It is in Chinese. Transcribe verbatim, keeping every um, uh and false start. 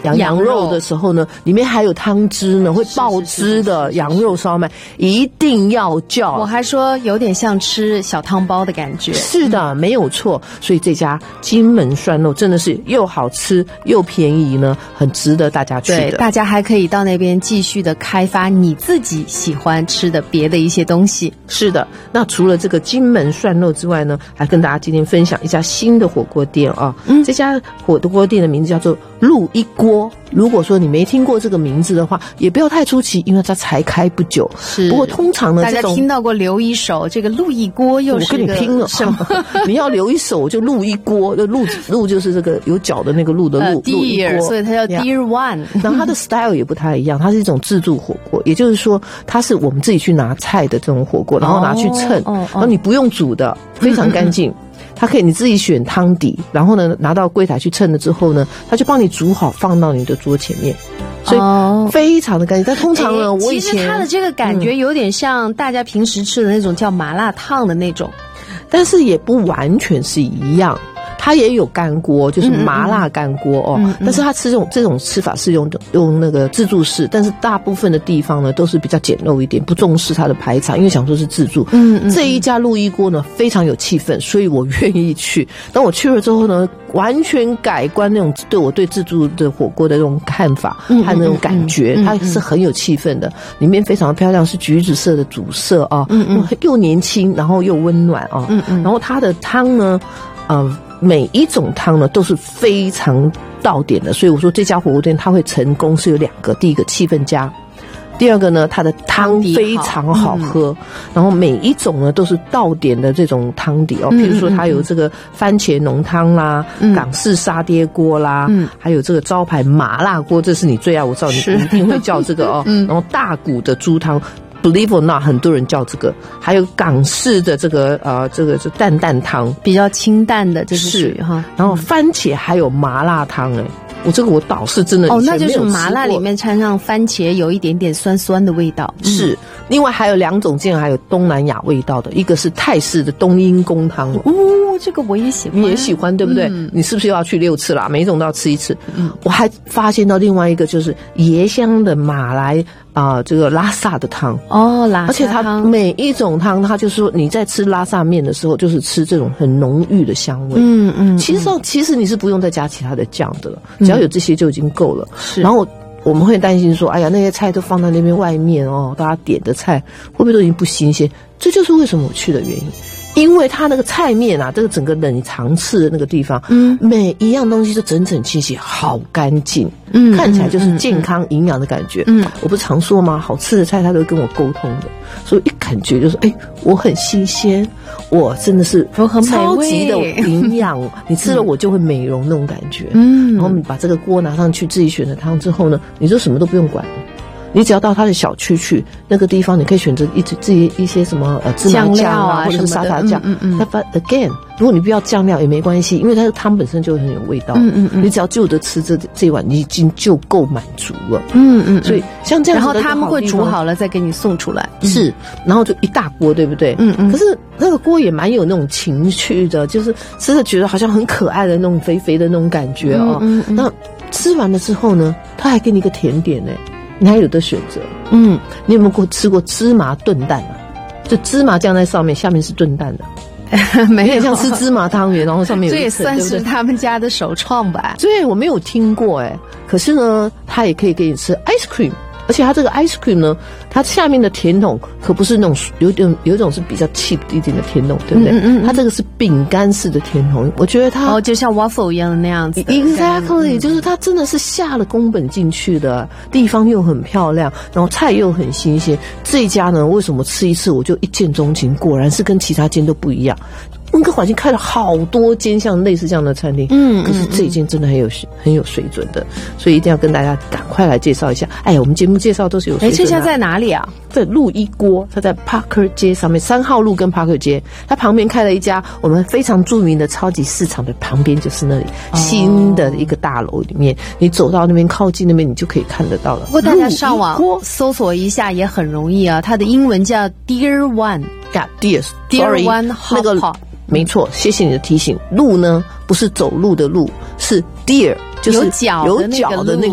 羊羊肉的时候呢，里面还有汤汁呢，会爆汁的羊肉烧麦，一定要叫。 我还说有点像吃小汤包的感觉。 是的，没有错。所以这家金门涮肉真的是又好吃又便宜呢，很值得大家去的。 对，大家还可以到那边继续的开发你自己喜欢吃的别的一些东西。 是的，那除了这个金门涮肉之外呢，还跟大家今天分享一家新的火锅店啊。嗯，这家火锅店的名字叫做陆一锅。如果说你没听过这个名字的话，也不要太出奇，因为它才开不久。 是， 不过通常呢， 大家听到过留一手，这个陆一锅又是我跟你拼了什么？你要留一手就陆一锅，陆陆就是这个有脚的那个陆的陆，陆一锅， 所以它叫 Dear One。 然后它的 style 也不太一样，它是一种自助火锅，也就是说它是我们自己去拿菜的这种火锅，然后拿去称， 哦哦哦、 然后你不用煮的，非常干净。嗯嗯它可以你自己选汤底，然后呢拿到柜台去称了之后呢，它就帮你煮好放到你的桌前面，所以非常的干净。但通常呢，我以前其实它的这个感觉有点像大家平时吃的那种叫麻辣烫的那种， 但是也不完全是一样。它也有干锅，就是麻辣干锅哦。嗯嗯但是它吃这种这种吃法是用用那个自助式，但是大部分的地方呢都是比较简陋一点，不重视它的排场，因为想说是自助。嗯, 嗯这一家陆一锅呢非常有气氛，所以我愿意去。当我去了之后呢，完全改观那种对我对自助的火锅的那种看法和那种感觉，嗯嗯嗯它是很有气氛的。里面非常漂亮，是橘子色的主色啊，嗯嗯又年轻，然后又温暖啊。嗯嗯然后它的汤呢，呃。每一种汤呢都是非常到点的，所以我说这家火锅店它会成功是有两个，第一个气氛佳，第二个呢它的汤非常好喝，嗯、然后每一种呢都是到点的这种汤底哦，譬如说它有这个番茄浓汤啦、嗯、港式沙爹锅啦、嗯、还有这个招牌麻辣锅，这是你最爱，我知道你一定会叫这个哦，嗯、然后大骨的猪汤。Believe or not， 很多人叫这个，还有港式的这个呃，这个是淡淡汤， 比较清淡的，这是属于哈。 然后番茄还有麻辣汤，哎，我这个我倒是真的哦，那就是麻辣里面掺上番茄，有一点点酸酸的味道。 是，嗯、另外还有两种，竟然还有东南亚味道的，一个是泰式的冬阴功汤哦，这个我也喜欢， 你也喜欢对不对？嗯、你是不是又要去六次啦？每一种都要吃一次。嗯，我还发现到另外一个就是椰香的马来。啊、呃，这个拉萨的汤哦，拉萨汤， 而且它每一种汤，它就是说你在吃拉萨面的时候，就是吃这种很浓郁的香味。嗯嗯，其实其实你是不用再加其他的酱的了，只要有这些就已经够了。是、嗯，然后我们会担心说，哎呀，那些菜都放在那边外面哦，大家点的菜会不会都已经不新鲜？这就是为什么我去的原因。因为它那个菜面啊，这个整个冷藏室的那个地方，嗯，每一样东西都整整齐齐，好干净，嗯，看起来就是健康营养的感觉。嗯，我不是常说吗？好吃的菜他都跟我沟通的，所以一感觉就是，哎，我很新鲜，我真的是超级的营养，你吃了我就会美容那种感觉。嗯，然后你把这个锅拿上去，自己选的汤之后呢，你就什么都不用管了。你只要到他的小区去，那个地方你可以选择一自己一些什么呃芝麻酱啊，或者是沙茶酱。嗯嗯。那 but again， 如果你不要酱料也没关系，因为它的汤本身就很有味道。嗯嗯嗯。你只要就得吃这这一碗，你已经就够满足了。嗯嗯。所以像这样子的， 然后他们会煮好了再给你送出来。 是，然后就一大锅，对不对？嗯嗯。可是那个锅也蛮有那种情趣的，就是吃着觉得好像很可爱的那种肥肥的那种感觉哦。嗯嗯。那吃完了之后呢，他还给你一个甜点呢。你还有的选择，嗯，你有没有过吃过芝麻炖蛋啊？就芝麻酱在上面，下面是炖蛋的， 没有像吃芝麻汤圆，然后上面有一层， 这也算是他们家的首创吧？ 对，我没有听过哎，可是呢，它也可以给你吃 ice cream。而且它这个 ice cream 呢，它下面的甜筒可不是那种有点有一种是比较 cheap 一点的甜筒，对不对？嗯嗯嗯，它这个是饼干式的甜筒，我觉得它哦，就像 waffle 一样的那样子。 Exactly， 就是它真的是下了工本进去的，地方又很漂亮，然后菜又很新鲜。这一家呢，为什么吃一次我就一见钟情？果然是跟其他间都不一样。温哥华已经开了好多间像类似这样的餐厅，嗯，可是这一间真的很有很有水准的，所以一定要跟大家赶快来介绍一下。哎呀，我们节目介绍都是有水准的。 哎，这家在哪里啊？ 在陆一锅，它在 Parker 街上面，三号路跟 Parker 街，它旁边开了一家我们非常著名的超级市场的旁边就是那里、哦、新的一个大楼里面，你走到那边靠近那边，你就可以看得到了。 不过大家上网搜索一下也很容易啊，它的英文叫 Dear One。Yeah, Dear, Dear One Hot Pot。 没错，谢谢你的提醒。路呢，不是走路的路，是 deer， 就是有脚的那个